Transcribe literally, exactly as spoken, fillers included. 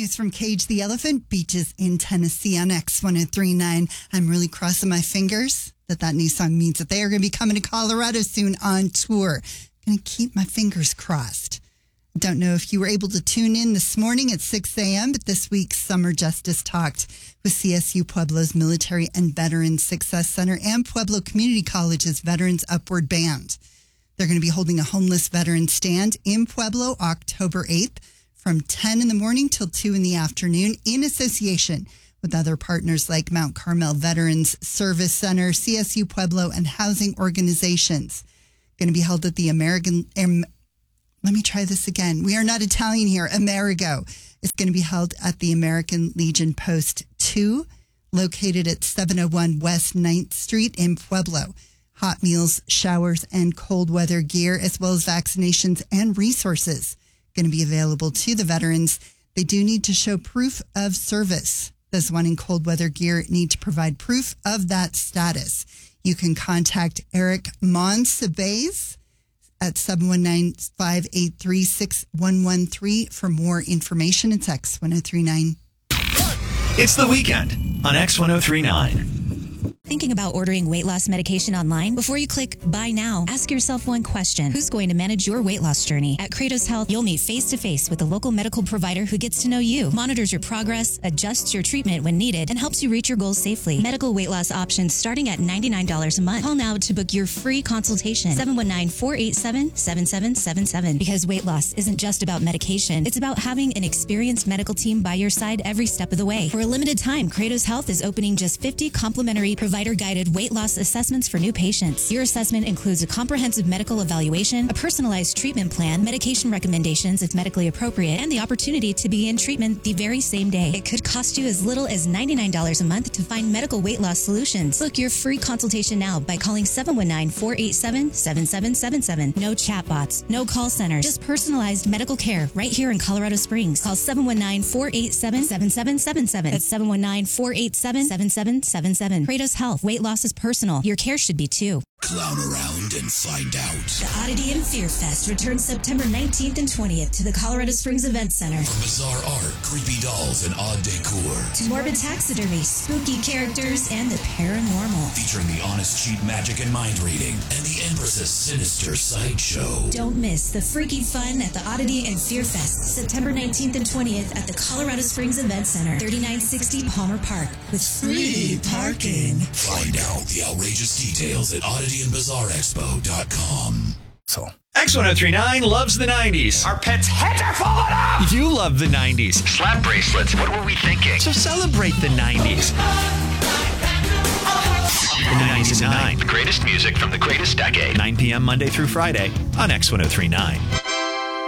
News from Cage the Elephant, beaches in Tennessee on X ten thirty-nine. I'm really crossing my fingers that that new song means that they are going to be coming to Colorado soon on tour. Going to keep my fingers crossed. Don't know if you were able to tune in this morning at six a.m., but this week's Summer Justice talked with C S U Pueblo's Military and Veterans Success Center and Pueblo Community College's Veterans Upward Band. They're going to be holding a homeless veteran stand in Pueblo October eighth from ten in the morning till two in the afternoon in association with other partners like Mount Carmel Veterans Service Center, C S U Pueblo, and housing organizations. Going to be held at the American... Um, let me try this again. We are not Italian here. Amerigo. It's going to be held at the American Legion Post two, located at seven oh one West ninth Street in Pueblo. Hot meals, showers, and cold weather gear, as well as vaccinations and resources, going to be available to the veterans. They do need to show proof of service. Those wanting cold weather gear need to provide proof of that status. You can contact Eric Monsibes at seven one nine, five eight three, six one one three for more information. It's X ten thirty-nine. It's the weekend on X ten thirty-nine. Thinking about ordering weight loss medication online? Before you click buy now, ask yourself one question. Who's going to manage your weight loss journey? At Kratos Health, you'll meet face-to-face with a local medical provider who gets to know you, monitors your progress, adjusts your treatment when needed, and helps you reach your goals safely. Medical weight loss options starting at ninety-nine dollars a month. Call now to book your free consultation. seven one nine, four eight seven, seven seven seven seven. Because weight loss isn't just about medication. It's about having an experienced medical team by your side every step of the way. For a limited time, Kratos Health is opening just fifty complimentary provider-guided weight loss assessments for new patients. Your assessment includes a comprehensive medical evaluation, a personalized treatment plan, medication recommendations if medically appropriate, and the opportunity to begin treatment the very same day. It could cost you as little as ninety-nine dollars a month to find medical weight loss solutions. Book your free consultation now by calling seven one nine, four eight seven, seven seven seven seven. No chatbots, no call centers, just personalized medical care right here in Colorado Springs. Call seven one nine, four eight seven, seven seven seven seven. That's seven one nine, four eight seven, seven seven seven seven. Kratos Health. Weight loss is personal. Your care should be too. Clown around and find out. The Oddity and Fear Fest returns September nineteenth and twentieth to the Colorado Springs Event Center. From bizarre art, creepy dolls, and odd decor, to morbid taxidermy, spooky characters, and the paranormal. Featuring the honest cheat magic and mind reading, and the Empress's sinister sideshow. Don't miss the freaky fun at the Oddity and Fear Fest, September nineteenth and twentieth at the Colorado Springs Event Center, thirty-nine sixty Palmer Park, with free parking. Find out the outrageous details at oddity and bizarre expo dot com. So, X ten thirty-nine loves the nineties. Our pets' heads are falling off! You love the nineties. Slap bracelets, what were we thinking? So celebrate the nineties. The nineties and nine. The greatest music from the greatest decade. nine p.m. Monday through Friday on X ten thirty-nine.